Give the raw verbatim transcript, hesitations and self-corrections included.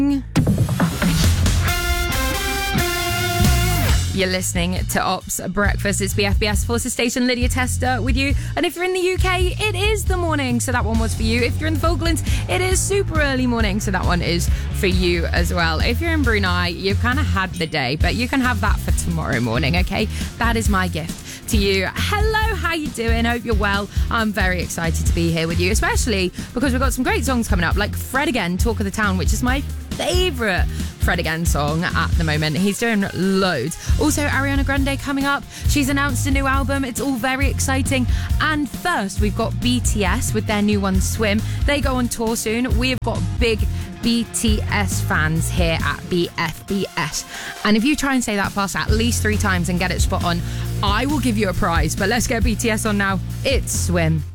You're listening to Ops Breakfast. It's B F B S Forces Station. Lydia Tester with you. And if you're in the U K, it is the morning, so that one was for you. If you're in the Falklands, it is super early morning, so that one is for you as well. If you're in Brunei, you've kind of had the day, but you can have that for tomorrow morning, okay? That is my gift to you. Hello, how you doing? Hope you're well. I'm very excited to be here with you, especially because we've got some great songs coming up, like Fred Again, Talk of the Town, which is my favourite Fred Again song at the moment. He's doing loads. Also, Ariana Grande coming up. She's announced a new album. It's all very exciting. And first, we've got B T S with their new one, Swim. They go on tour soon. We have got big B T S fans here at B F B S. And if you try and say that fast at least three times and get it spot on, I will give you a prize. But let's get B T S on now. It's Swim.